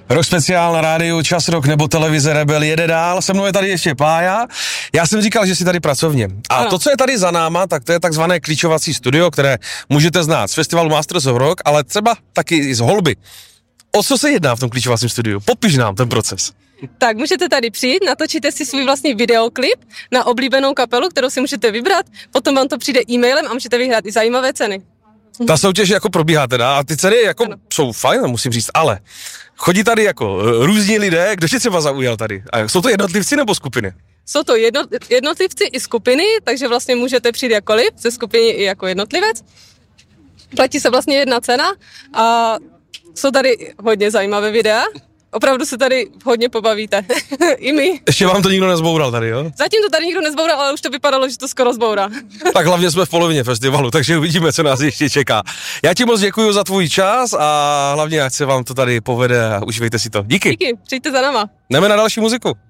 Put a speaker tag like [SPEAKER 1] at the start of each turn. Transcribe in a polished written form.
[SPEAKER 1] Rock speciál na rádiu Čas Rock nebo televize Rebel jede dál, se mnou je tady ještě Pája. Já jsem říkal, že jsi tady pracovně. A ano. To, co je tady za náma, tak to je takzvané klíčovací studio, které můžete znát z festivalu Masters of Rock, ale třeba taky i z Holby. O co se jedná v tom klíčovacím studiu? Popiš nám ten proces.
[SPEAKER 2] Tak můžete tady přijít, natočíte si svůj vlastní videoklip na oblíbenou kapelu, kterou si můžete vybrat, potom vám to přijde e-mailem a můžete vyhrát i zajímavé ceny.
[SPEAKER 1] Ta soutěž jako probíhá teda a ty ceny jako jsou fajn, musím říct, ale chodí tady jako různí lidé, kdo tě třeba zaujal tady? A jsou to jednotlivci nebo skupiny?
[SPEAKER 2] Jsou to jednotlivci i skupiny, takže vlastně můžete přijít jakkoliv, ze skupiny i jako jednotlivec. Platí se vlastně jedna cena a jsou tady hodně zajímavé videa. Opravdu se tady hodně pobavíte. I my.
[SPEAKER 1] Ještě vám to nikdo nezboural tady, jo?
[SPEAKER 2] Zatím to tady nikdo nezboural, ale už to vypadalo, že to skoro zbourá.
[SPEAKER 1] Tak hlavně jsme v polovině festivalu, takže uvidíme, co nás ještě čeká. Já ti moc děkuji za tvůj čas a hlavně ať se vám to tady povede a užívejte si to. Díky.
[SPEAKER 2] Díky, přijďte za náma.
[SPEAKER 1] Jdeme na další muziku.